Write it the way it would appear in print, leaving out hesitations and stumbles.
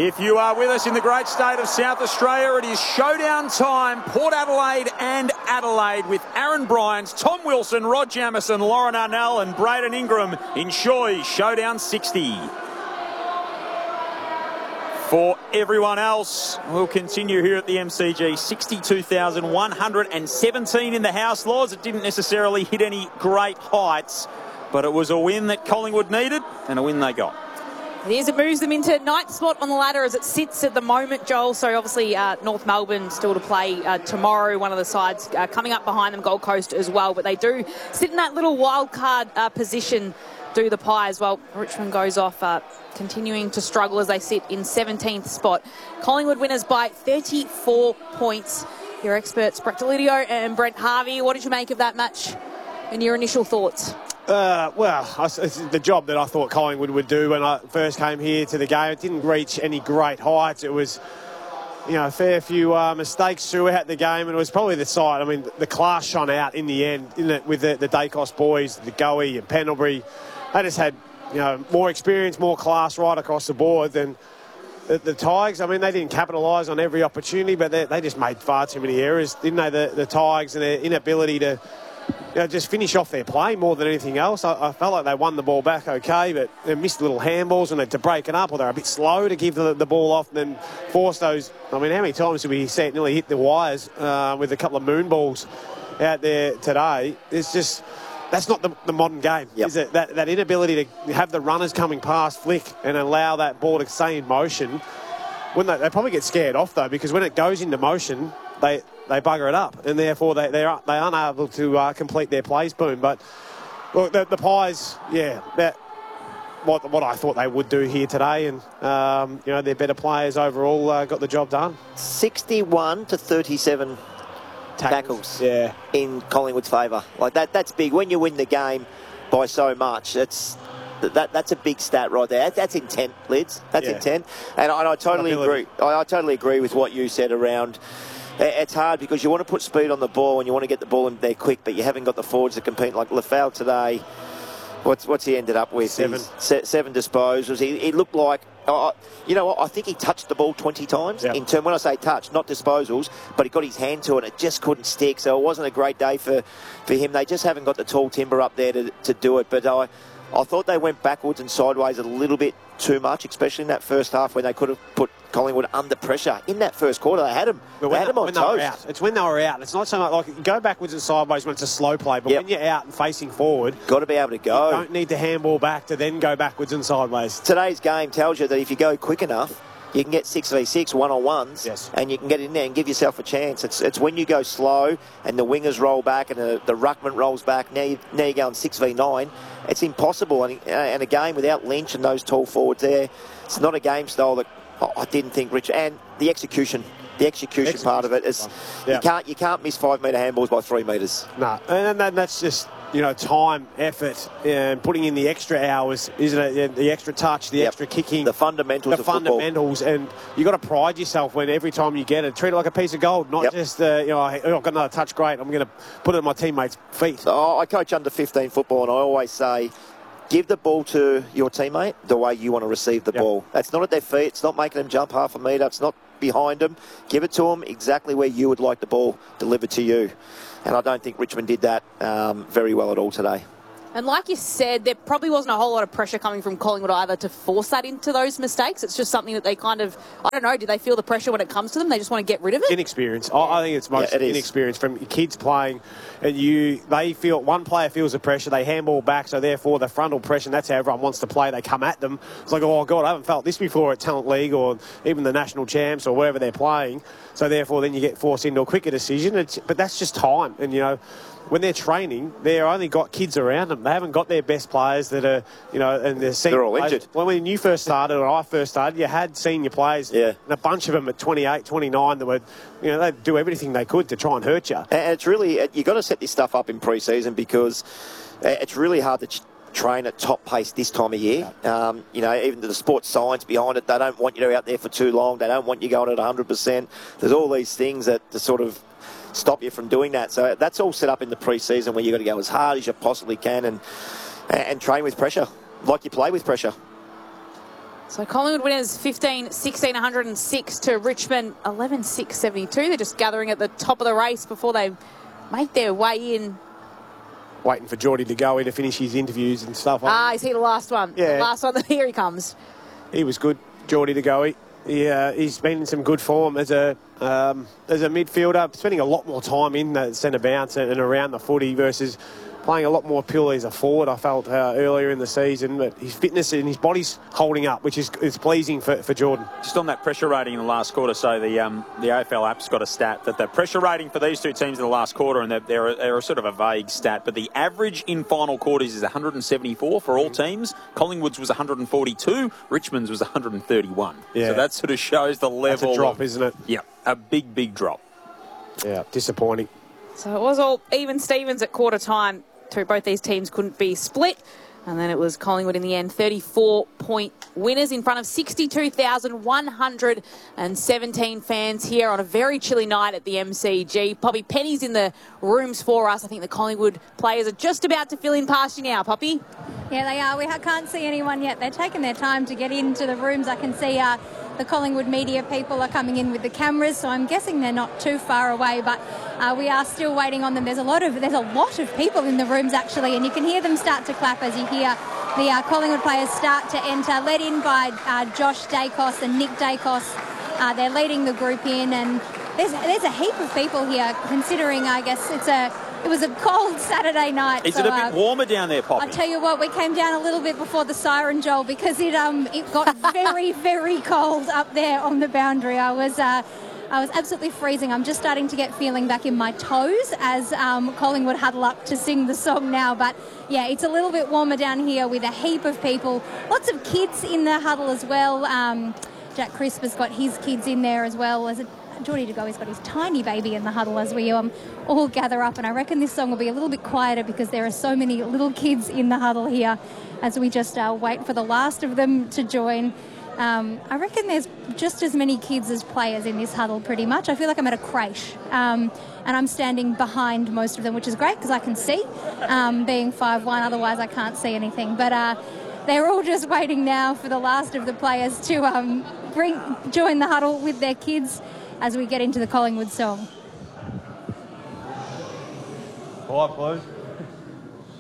If you are with us in the great state of South Australia, it is showdown time. Port Adelaide and Adelaide with Aaron Bryant, Tom Wilson, Rod Jamieson, Lauren Arnell and Braden Ingram in Shoy Showdown 60. For everyone else, we'll continue here at the MCG. 62,117 in the house, Lords. It didn't necessarily hit any great heights, but it was a win that Collingwood needed and a win they got. It moves them into ninth spot on the ladder as it sits at the moment, Joel. So obviously North Melbourne still to play tomorrow. One of the sides coming up behind them, Gold Coast as well. But they do sit in that little wild card position, do the Pies. Well, Richmond goes off, continuing to struggle as they sit in 17th spot. Collingwood winners by 34 points. Your experts, Brett Delidio and Brent Harvey. What did you make of that match and your initial thoughts? It's the job that I thought Collingwood would do when I first came here to the game. It didn't reach any great heights. It was, a fair few mistakes throughout the game, and it was probably the side. I mean, the class shone out in the end, with the Dacos boys, the Goey and Pendlebury. They just had, more experience, more class right across the board than the Tigers. I mean, they didn't capitalise on every opportunity, but they just made far too many errors, didn't they? The Tigers and their inability to just finish off their play more than anything else. I felt like they won the ball back okay, but they missed little handballs and to break it up, or they're a bit slow to give the ball off and then force those. I mean, how many times did we see it nearly hit the wires with a couple of moon balls out there today? It's just, that's not the modern game, is it? That inability to have the runners coming past flick and allow that ball to stay in motion. Wouldn't they probably get scared off, though, because when it goes into motion, they bugger it up, and therefore they aren't able to complete their plays. Boom. But look, the Pies, that what I thought they would do here today, and their better players overall got the job done. 61 to 37 tackles in Collingwood's favour. Like that's big. When you win the game by so much, that's a big stat right there. That's intent, Lids. That's intent. And I totally agree. I totally agree with what you said around. It's hard because you want to put speed on the ball and you want to get the ball in there quick, but you haven't got the forwards to compete. Like Lafau today, what's he ended up with? Seven disposals. He looked like, I think he touched the ball 20 times. Yep. When I say touch, not disposals, but he got his hand to it and it just couldn't stick. So it wasn't a great day for him. They just haven't got the tall timber up there to do it. But I thought they went backwards and sideways a little bit too much, especially in that first half when they could have put Collingwood under pressure. In that first quarter, they had them. They had them on toast. It's when they were out. It's not so much like you go backwards and sideways when it's a slow play, but when you're out and facing forward, got to be able to go. You don't need to handball back to then go backwards and sideways. Today's game tells you that if you go quick enough, you can get 6v6 one-on-ones, and you can get in there and give yourself a chance. It's when you go slow and the wingers roll back and the ruckman rolls back. Now you're going 6v9. It's impossible. And a game without Lynch and those tall forwards there, it's not a game style that I didn't think Rich. And the execution part of it is you can't miss 5 metre handballs by 3 metres. No, and that's just time, effort, and putting in the extra hours, isn't it? The extra touch, the extra kicking, the fundamentals, and you got to pride yourself when every time you get it, treat it like a piece of gold, not just I've got another touch, great, I'm going to put it at my teammates' feet. I coach under 15 football, and I always say, give the ball to your teammate the way you want to receive the ball. That's not at their feet. It's not making them jump half a metre. It's not behind them. Give it to them exactly where you would like the ball delivered to you. And I don't think Richmond did that very well at all today. And like you said, there probably wasn't a whole lot of pressure coming from Collingwood either to force that into those mistakes. It's just something that they kind of, I don't know, do they feel the pressure when it comes to them? They just want to get rid of it? Inexperience. I think it's mostly inexperience from kids playing. And one player feels the pressure, they handball back, so therefore the frontal pressure, and that's how everyone wants to play. They come at them. It's like, oh, God, I haven't felt this before at Talent League or even the National Champs or wherever they're playing. So therefore then you get forced into a quicker decision. But that's just time. And, when they're training, they've only got kids around them. They haven't got their best players that are, and they're all injured. Well, when you first started, or I first started, you had senior players, and a bunch of them at 28, 29 that were, they'd do everything they could to try and hurt you. And it's really, you've got to set this stuff up in pre-season because it's really hard to train at top pace this time of year. Even the sports science behind it, they don't want you out there for too long. They don't want you going at 100%. There's all these things that sort of stop you from doing that. So that's all set up in the pre-season where you've got to go as hard as you possibly can and train with pressure, like you play with pressure. So Collingwood winners 15-16, 106 to Richmond 11-6, 72. They're just gathering at the top of the race before they make their way in. Waiting for Geordie to go in to finish his interviews and stuff. Is he the last one? Yeah. The last one. Here he comes. He was good, Geordie to go. He's been in some good form as a midfielder, spending a lot more time in the centre bounce and around the footy versus playing a lot more purely as a forward, I felt, earlier in the season. But his fitness and his body's holding up, which is pleasing for Jordan. Just on that pressure rating in the last quarter, so the AFL app's got a stat that the pressure rating for these two teams in the last quarter, and they're a sort of a vague stat, but the average in final quarters is 174 for all teams. Collingwood's was 142, Richmond's was 131. Yeah. So that sort of shows the level. That's a drop, isn't it? Yeah, a big drop. Yeah, disappointing. So it was all even Stevens at quarter time. Both these teams couldn't be split. And then it was Collingwood in the end, 34-point winners in front of 62,117 fans here on a very chilly night at the MCG. Poppy, Penny's in the rooms for us. I think the Collingwood players are just about to fill in past you now, Poppy. Yeah, they are. We can't see anyone yet. They're taking their time to get into the rooms. I can see the Collingwood media people are coming in with the cameras, so I'm guessing they're not too far away, but we are still waiting on them. There's a lot of people in the rooms actually, and you can hear them start to clap as you hear the Collingwood players start to enter, led in by Josh Dacos and Nick Dacos. They're leading the group in, and there's a heap of people here, considering I guess it was a cold Saturday night. Is it a bit warmer down there, Poppy? I tell you what, we came down a little bit before the siren, Joel, because it got very, very cold up there on the boundary. I was absolutely freezing. I'm just starting to get feeling back in my toes as Collingwood huddle up to sing the song now. But yeah, it's a little bit warmer down here with a heap of people. Lots of kids in the huddle as well. Jack Crisp has got his kids in there as well. Geordie to go, he's got his tiny baby in the huddle as we all gather up, and I reckon this song will be a little bit quieter because there are so many little kids in the huddle here as we just wait for the last of them to join. I reckon there's just as many kids as players in this huddle pretty much. I feel like I'm at a creche, and I'm standing behind most of them, which is great because I can see, being 5'1", otherwise I can't see anything. But they're all just waiting now for the last of the players to join the huddle with their kids as we get into the Collingwood song. Quiet, please.